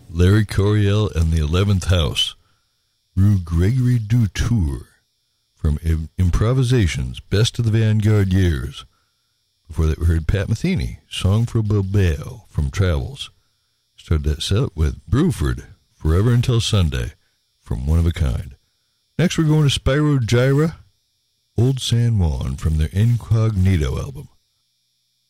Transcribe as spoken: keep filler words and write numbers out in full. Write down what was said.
Larry Coryell and the eleventh House. Rue Gregory Dutour from Improvisations, Best of the Vanguard Years. Before that, we heard Pat Metheny, Song for Bilbao from Travels. Started that set with Bruford, Forever Until Sunday from One of a Kind. Next, we're going to Spyro Gyra, Old San Juan from their Incognito album.